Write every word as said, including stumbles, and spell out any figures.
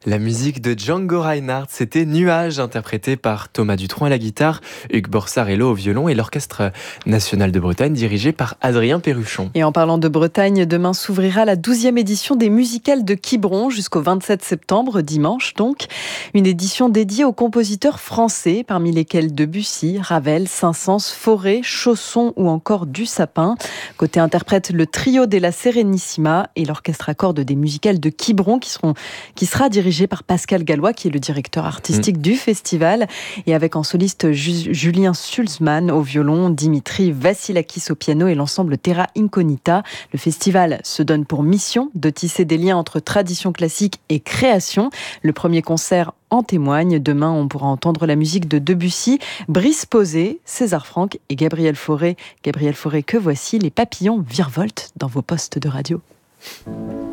La musique de Django Reinhardt, c'était Nuages, interprété par Thomas Dutronc à la guitare, Hugues Borsarello au violon et l'Orchestre national de Bretagne dirigé par Adrien Perruchon. Et en parlant de Bretagne, demain s'ouvrira la douzième édition des musicales de Quiberon jusqu'au vingt-sept septembre, dimanche donc. Une édition dédiée aux compositeurs français, parmi lesquels Debussy, Ravel, Saint-Saëns, Fauré, Chausson ou encore Dussapin. Côté interprète, le trio della Serenissima et l'orchestre à cordes des musicales de Quiberon qui, seront, qui sera dirigé par Pascal Gallois, qui est le directeur artistique mmh. du festival, et avec en soliste Ju- Julien Sulzmann au violon, Dimitri Vassilakis au piano et l'ensemble Terra Incognita. Le festival se donne pour mission de tisser des liens entre tradition classique et création. Le premier concert en témoigne. Demain, on pourra entendre la musique de Debussy, Brice Posay, César Franck et Gabriel Fauré. Gabriel Fauré que voici, les papillons virevoltent dans vos postes de radio.